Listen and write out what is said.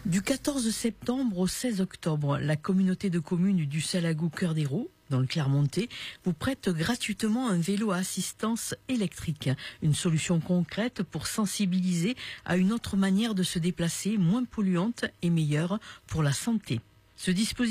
Du 14 septembre au 16 octobre, la communauté de communes du Salagou-Cœur d'Hérault, dans le Clermontais, vous prête gratuitement un vélo à assistance électrique. Une solution concrète pour sensibiliser à une autre manière de se déplacer, moins polluante et meilleure pour la santé. Ce dispositif